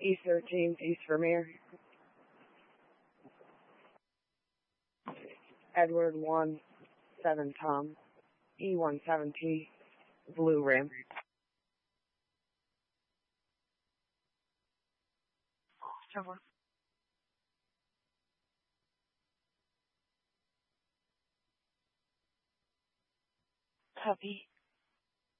E13, East Vermeer. Edward 1, 7 Tom. E17T, Blue Ram. Over. Copy.